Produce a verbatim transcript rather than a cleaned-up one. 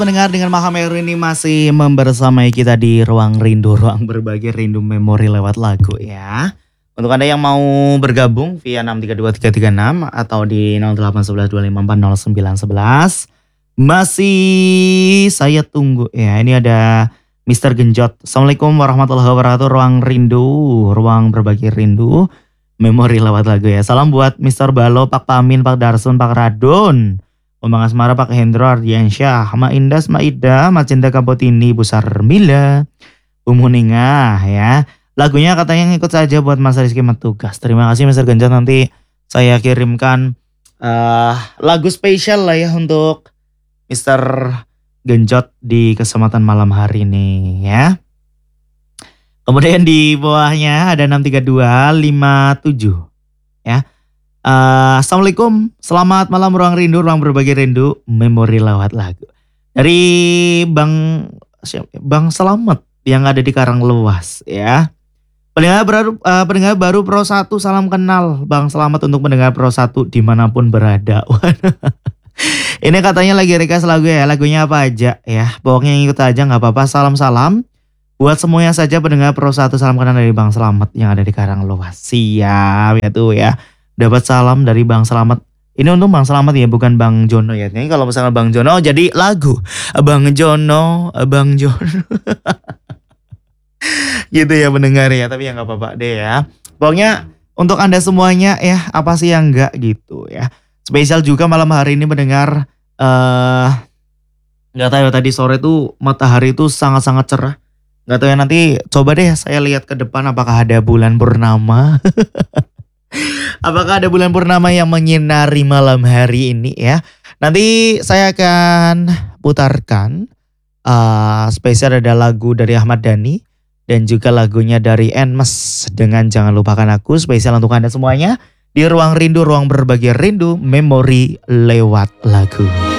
Pendengar dengan Maham Heru ini masih membersamai kita di Ruang Rindu, ruang berbagi rindu memori lewat lagu ya. Untuk Anda yang mau bergabung via enam tiga dua tiga tiga enam atau di nol delapan satu satu dua lima empat nol sembilan satu satu masih saya tunggu ya. Ini ada Mister Genjot. Assalamualaikum warahmatullahi wabarakatuh. Ruang Rindu, ruang berbagi rindu memori lewat lagu ya. Salam buat Mister Balo, Pak Pamin, Pak Darsun, Pak Radon, Omang Asmara, Pak Hendro Ardiansyah, Ma Indas, Ma Ida, Ma Cinta Kapotini, Bu Sarmila, Bu Muningah ya. Lagunya katanya ngikut saja buat Mas Rizky Metugas. Terima kasih Mister Genjot, nanti saya kirimkan uh, lagu spesial lah ya untuk Mister Genjot di kesempatan malam hari ini ya. Kemudian di bawahnya ada enam tiga dua lima tujuh ya. Uh, Assalamualaikum, selamat malam Ruang Rindu, ruang berbagi rindu memori lewat lagu. Dari Bang Bang Selamat yang ada di Karanglewas ya. Pendengar baru, uh, pendengar baru Pro satu, salam kenal Bang Selamat untuk pendengar Pro satu dimanapun berada. Ini katanya lagi request lagu ya, lagunya apa aja ya. Pokoknya ikut aja gak apa-apa, salam-salam. Buat semuanya saja pendengar Pro satu, salam kenal dari Bang Selamat yang ada di Karanglewas. Siap ya tuh ya. Dapat salam dari Bang Selamat. Ini untuk Bang Selamat ya, bukan Bang Jono ya. Ini kalau misalnya Bang Jono jadi lagu Bang Jono, Bang Jono. Gitu ya pendengar ya, tapi ya gak apa-apa deh ya. Pokoknya untuk Anda semuanya ya, apa sih yang enggak gitu ya. Spesial juga malam hari ini mendengar uh, gak tahu ya, tadi sore tuh matahari tuh sangat-sangat cerah. Gak tahu ya, nanti coba deh saya lihat ke depan apakah ada bulan purnama. Apakah ada bulan purnama yang menyinari malam hari ini ya. Nanti saya akan putarkan uh, spesial ada lagu dari Ahmad Dhani dan juga lagunya dari Enmes dengan Jangan Lupakan Aku. Spesial untuk Anda semuanya di Ruang Rindu, ruang berbagi rindu memori lewat lagu.